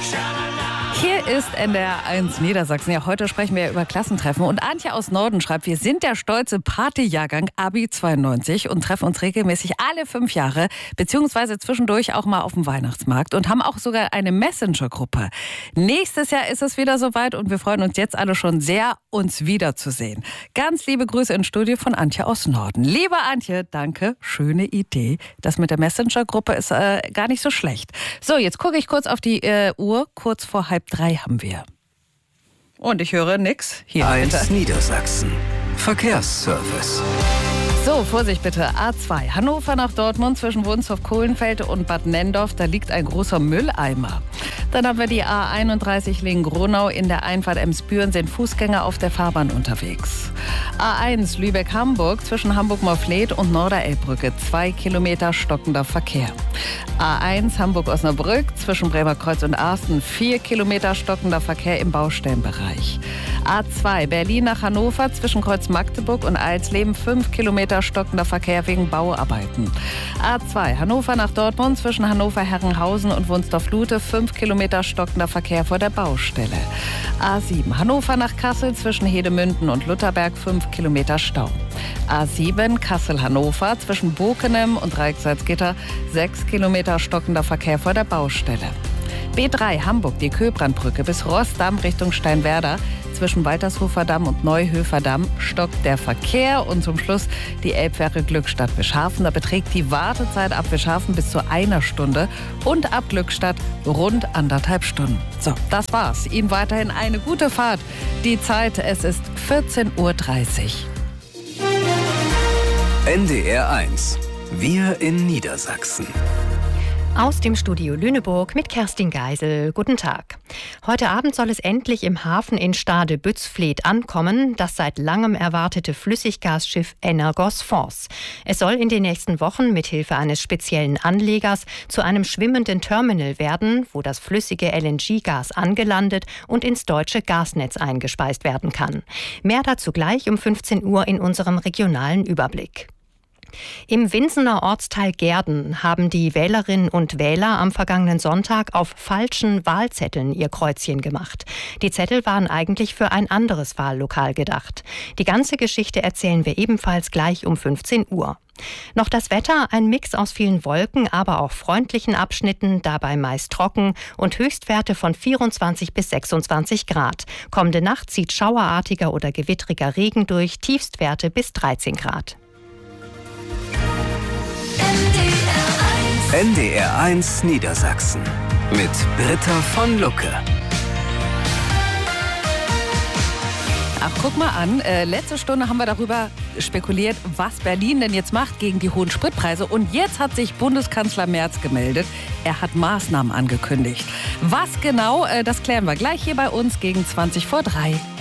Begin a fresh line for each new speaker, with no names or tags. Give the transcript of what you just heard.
Hier ist NDR 1 Niedersachsen. Ja, heute sprechen wir über Klassentreffen. Und Antje aus Norden schreibt, wir sind der stolze Partyjahrgang Abi 92 und treffen uns regelmäßig alle 5 Jahre, beziehungsweise zwischendurch auch mal auf dem Weihnachtsmarkt und haben auch sogar eine Messenger-Gruppe. Nächstes Jahr ist es wieder soweit und wir freuen uns jetzt alle schon sehr, uns wiederzusehen. Ganz liebe Grüße ins Studio von Antje aus Norden. Liebe Antje, danke, schöne Idee. Das mit der Messenger-Gruppe ist gar nicht so schlecht. So, jetzt gucke ich kurz auf die Uhr, kurz vor 2:30 haben wir. Und ich höre nix. Hier,
1
bitte.
Niedersachsen. Verkehrsservice.
So, Vorsicht bitte. A2. Hannover nach Dortmund zwischen Wunstorf-Kohlenfeld und Bad Nenndorf. Da liegt ein großer Mülleimer. Dann haben wir die A31 Lingen-Gronau. In der Einfahrt Emsbüren sind Fußgänger auf der Fahrbahn unterwegs. A1 Lübeck-Hamburg zwischen Hamburg-Morfleet und Norderelbbrücke. 2 Kilometer stockender Verkehr. A1 Hamburg-Osnabrück zwischen Bremerkreuz und Asten. 4 Kilometer stockender Verkehr im Baustellenbereich. A2 Berlin nach Hannover zwischen Kreuz-Magdeburg und Alsleben. 5 Kilometer stockender Verkehr wegen Bauarbeiten. A2 Hannover nach Dortmund zwischen Hannover-Herrenhausen und Wunstorf-Lute. 5 Kilometer stockender Verkehr vor der Baustelle. A7 Hannover nach Kassel zwischen Hedemünden und Lutherberg. 5 Kilometer Stau. A7 Kassel-Hannover zwischen Bokenem und Reichsalzgitter. 6 Kilometer stockender Verkehr vor der Baustelle. B3 Hamburg, die Köbrandbrücke bis Rossdamm Richtung Steinwerder. Zwischen Waltershofer Damm und Neuhöfer Damm stockt der Verkehr. Und zum Schluss die Elbfähre Glückstadt-Wischhafen. Da beträgt die Wartezeit ab Wischhafen bis zu 1 Stunde und ab Glückstadt rund 1,5 Stunden. So, das war's. Ihnen weiterhin eine gute Fahrt. Die Zeit, es ist 14:30 Uhr.
NDR 1. Wir in Niedersachsen.
Aus dem Studio Lüneburg mit Kerstin Geisel. Guten Tag. Heute Abend soll es endlich im Hafen in Stade-Bützfleth ankommen, das seit langem erwartete Flüssiggasschiff Energos Force. Es soll in den nächsten Wochen mit Hilfe eines speziellen Anlegers zu einem schwimmenden Terminal werden, wo das flüssige LNG-Gas angelandet und ins deutsche Gasnetz eingespeist werden kann. Mehr dazu gleich um 15 Uhr in unserem regionalen Überblick. Im Winsener Ortsteil Gehrden haben die Wählerinnen und Wähler am vergangenen Sonntag auf falschen Wahlzetteln ihr Kreuzchen gemacht. Die Zettel waren eigentlich für ein anderes Wahllokal gedacht. Die ganze Geschichte erzählen wir ebenfalls gleich um 15 Uhr. Noch das Wetter, ein Mix aus vielen Wolken, aber auch freundlichen Abschnitten, dabei meist trocken und Höchstwerte von 24 bis 26 Grad. Kommende Nacht zieht schauerartiger oder gewittriger Regen durch, Tiefstwerte bis 13 Grad.
NDR 1 Niedersachsen mit Britta von Lucke.
Ach, guck mal an, letzte Stunde haben wir darüber spekuliert, was Berlin denn jetzt macht gegen die hohen Spritpreise. Und jetzt hat sich Bundeskanzler Merz gemeldet. Er hat Maßnahmen angekündigt. Was genau, das klären wir gleich hier bei uns gegen 3:20.